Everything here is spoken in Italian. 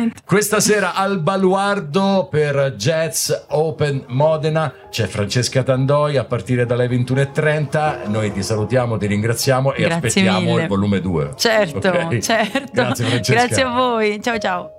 assolutamente. Questa sera al Baluardo per Jazz Open Modena c'è Francesca Tandoi a partire dalle 21:30. Noi ti salutiamo, ti ringraziamo e Grazie aspettiamo mille. il volume 2. Certo, Ok? certo. Grazie Francesca. Grazie a voi. Ciao ciao.